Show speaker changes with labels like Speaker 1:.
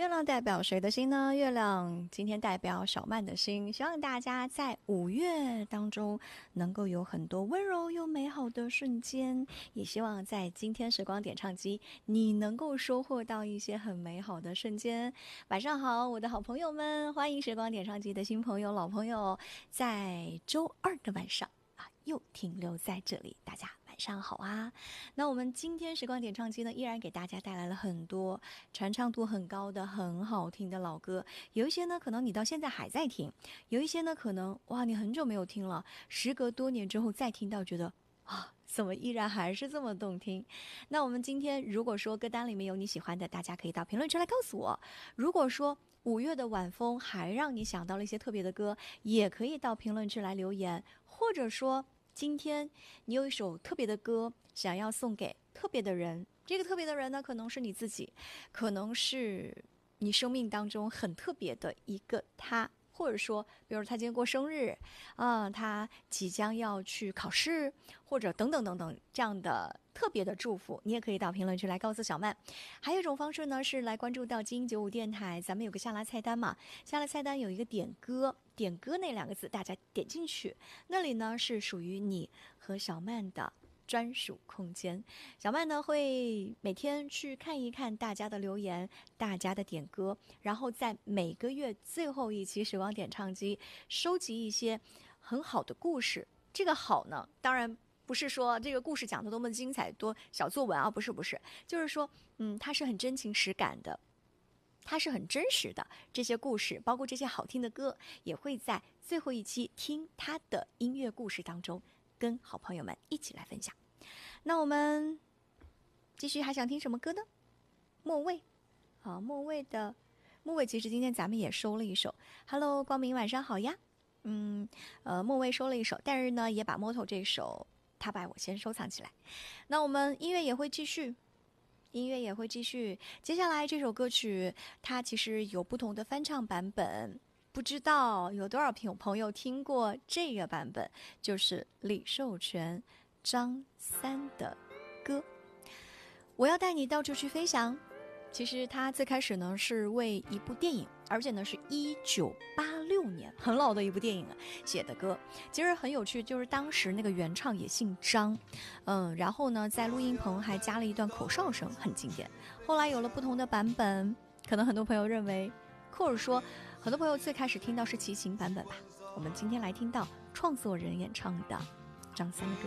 Speaker 1: 月亮代表谁的心呢？月亮今天代表小曼的心，希望大家在5月当中能够有很多温柔又美好的瞬间，也希望在今天时光点唱机你能够收获到一些很美好的瞬间。晚上好，我的好朋友们，欢迎时光点唱机的新朋友老朋友在周二的晚上又停留在这里，大家晚上好啊。那我们今天时光点唱机呢，依然给大家带来了很多传唱度很高的很好听的老歌，有一些呢可能你到现在还在听，有一些呢可能哇你很久没有听了，时隔多年之后再听到觉得怎么依然还是这么动听。那我们今天如果说歌单里面有你喜欢的，大家可以到评论区来告诉我。如果说5月的晚风还让你想到了一些特别的歌，也可以到评论区来留言。或者说今天你有一首特别的歌想要送给特别的人，这个特别的人呢可能是你自己，可能是你生命当中很特别的一个他，或者说比如他今天过生日他即将要去考试，或者等等等等这样的特别的祝福，你也可以到评论区来告诉小曼。还有一种方式呢是来关注到精英95电台，咱们有个下拉菜单嘛，下拉菜单有一个点歌，点歌那2个字大家点进去，那里呢是属于你和小曼的专属空间。小曼呢会每天去看一看大家的留言，大家的点歌，然后在每个月最后一期时光点唱机收集一些很好的故事。这个好呢当然不是说这个故事讲得多么精彩多小作文不是，就是说它是很真情实感的，它是很真实的，这些故事包括这些好听的歌也会在最后一期听他的音乐故事当中跟好朋友们一起来分享。那我们继续，还想听什么歌呢？莫蔚莫蔚其实今天咱们也收了一首 Hello 光明晚上好呀，莫蔚收了一首，但是呢也把 Moto 这首他把我先收藏起来。那我们音乐也会继续，接下来这首歌曲它其实有不同的翻唱版本，不知道有多少朋友听过这个版本，就是李寿全张三的歌。我要带你到处去飞翔，其实他最开始呢是为一部电影，而且呢是1986年很老的一部电影写的歌。其实很有趣，就是当时那个原唱也姓张，然后呢在录音棚还加了一段口哨声，很经典。后来有了不同的版本，可能很多朋友认为，或者说很多朋友最开始听到是齐秦版本吧。我们今天来听到创作人演唱的张三的歌。